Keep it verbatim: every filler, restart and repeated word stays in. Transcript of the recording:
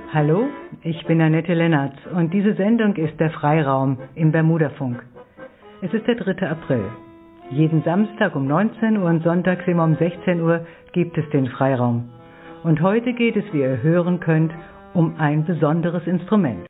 Hallo, ich bin Annette Lennartz und diese Sendung ist der Freiraum im Bermudafunk. Es ist der dritte April. Jeden Samstag um neunzehn Uhr und sonntags immer um sechzehn Uhr gibt es den Freiraum. Und heute geht es, wie ihr hören könnt, um ein besonderes Instrument.